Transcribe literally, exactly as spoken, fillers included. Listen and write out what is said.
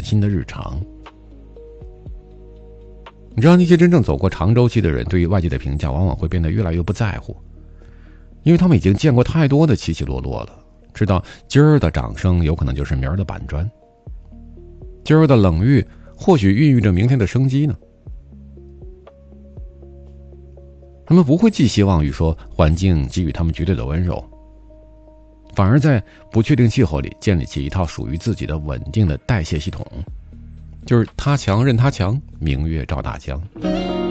新的日常。你知道，那些真正走过长周期的人，对于外界的评价往往会变得越来越不在乎，因为他们已经见过太多的起起落落了，知道今儿的掌声有可能就是明儿的板砖，今儿的冷遇或许孕育着明天的生机呢。他们不会寄希望于说环境给予他们绝对的温柔，反而在不确定气候里建立起一套属于自己的稳定的代谢系统，就是他强任他强，明月照大江。